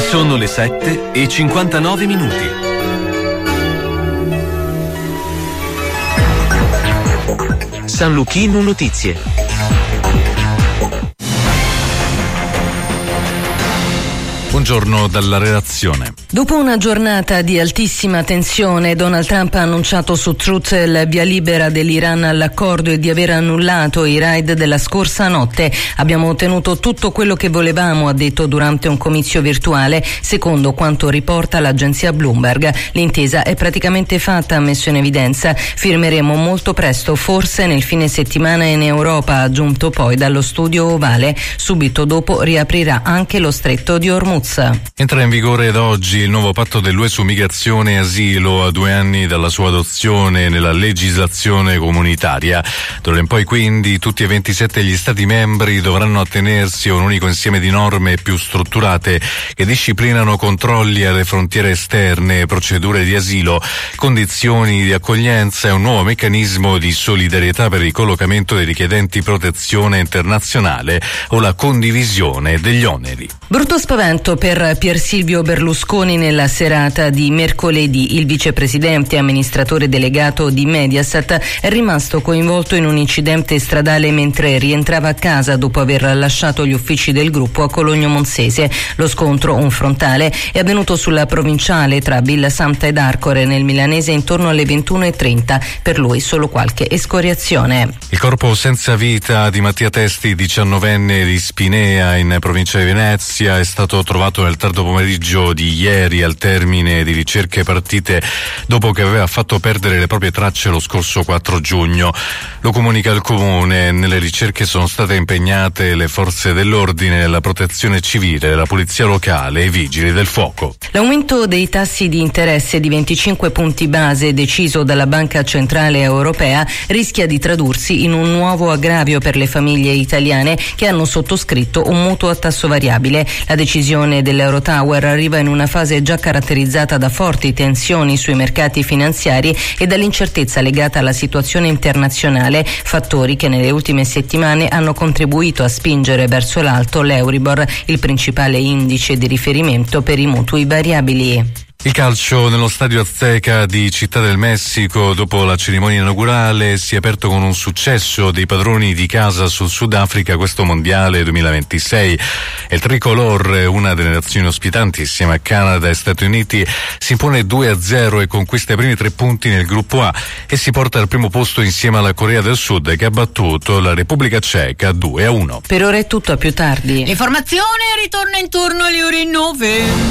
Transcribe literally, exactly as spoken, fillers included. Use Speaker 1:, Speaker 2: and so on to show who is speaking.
Speaker 1: Sono le sette e cinquantanove minuti.
Speaker 2: San Luchino Notizie.
Speaker 3: Buongiorno dalla redazione.
Speaker 4: Dopo una giornata di altissima tensione, Donald Trump ha annunciato su Truth il via libera dell'Iran all'accordo e di aver annullato i raid della scorsa notte. Abbiamo ottenuto tutto quello che volevamo, ha detto durante un comizio virtuale, secondo quanto riporta l'agenzia Bloomberg. L'intesa è praticamente fatta, ha messo in evidenza. Firmeremo molto presto, forse nel fine settimana in Europa, ha aggiunto poi dallo studio ovale. Subito dopo riaprirà anche lo stretto di Hormuz.
Speaker 3: Entra in vigore da oggi il nuovo patto dell'U E su migrazione e asilo a due anni dalla sua adozione nella legislazione comunitaria. D'ora in poi quindi tutti e ventisette gli Stati membri dovranno attenersi a un unico insieme di norme più strutturate che disciplinano controlli alle frontiere esterne, procedure di asilo, condizioni di accoglienza e un nuovo meccanismo di solidarietà per il collocamento dei richiedenti protezione internazionale o la condivisione degli oneri.
Speaker 4: Brutto spavento per Pier Silvio Berlusconi nella serata di mercoledì. Il vicepresidente e amministratore delegato di Mediaset è rimasto coinvolto in un incidente stradale mentre rientrava a casa dopo aver lasciato gli uffici del gruppo a Cologno Monzese. Lo scontro, un frontale, è avvenuto sulla provinciale tra Villa Santa ed Arcore nel milanese intorno alle ventuno e trenta. Per lui solo qualche escoriazione.
Speaker 3: Il corpo senza vita di Mattia Testi, diciannovenne di Spinea in provincia di Venezia, è stato trovato nel tardo pomeriggio di ieri al termine di ricerche partite dopo che aveva fatto perdere le proprie tracce lo scorso quattro giugno. Lo comunica il comune. Nelle ricerche sono state impegnate le forze dell'ordine, la protezione civile, la polizia locale e i vigili del fuoco.
Speaker 4: L'aumento dei tassi di interesse di venticinque punti base deciso dalla Banca Centrale Europea rischia di tradursi in un nuovo aggravio per le famiglie italiane che hanno sottoscritto un mutuo a tasso variabile. La decisione dell'Eurotower arriva in una fase già caratterizzata da forti tensioni sui mercati finanziari e dall'incertezza legata alla situazione internazionale, fattori che nelle ultime settimane hanno contribuito a spingere verso l'alto l'Euribor, il principale indice di riferimento per i mutui variabili.
Speaker 3: Il calcio nello stadio Azteca di Città del Messico dopo la cerimonia inaugurale si è aperto con un successo dei padroni di casa sul Sudafrica questo mondiale duemilaventisei. Il tricolor, una delle nazioni ospitanti insieme a Canada e Stati Uniti, si impone due a zero e conquista i primi tre punti nel gruppo A e si porta al primo posto insieme alla Corea del Sud che ha battuto la Repubblica Ceca due a uno.
Speaker 4: Per ora è tutto, a più tardi.
Speaker 5: L'informazione ritorna intorno alle ore nove.